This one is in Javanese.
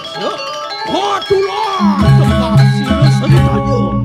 车，抓住了！这巴西人是你战友。